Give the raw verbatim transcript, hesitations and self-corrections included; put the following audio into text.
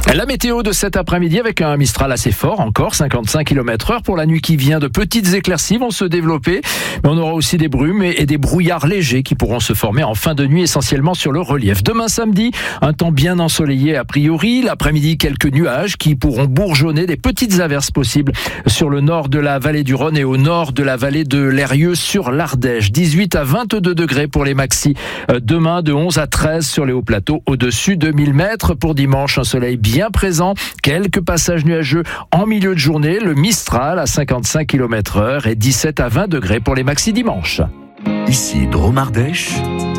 La météo de cet après-midi avec un Mistral assez fort, encore cinquante-cinq kilomètres heure pour la nuit qui vient. De petites éclaircies vont se développer, mais on aura aussi des brumes et des brouillards légers qui pourront se former en fin de nuit, essentiellement sur le relief. Demain samedi, un temps bien ensoleillé a priori. L'après-midi, quelques nuages qui pourront bourgeonner, des petites averses possibles sur le nord de la vallée du Rhône et au nord de la vallée de l'Eyrieux sur l'Ardèche. dix-huit à vingt-deux degrés pour les maxis. Demain, de onze à treize sur les hauts plateaux, au-dessus de mille mètres. Pour dimanche, un soleil bien présent, quelques passages nuageux en milieu de journée, le Mistral à cinquante-cinq kilomètres heure et dix-sept à vingt degrés pour les maxi dimanche. Ici Drôme Ardèche.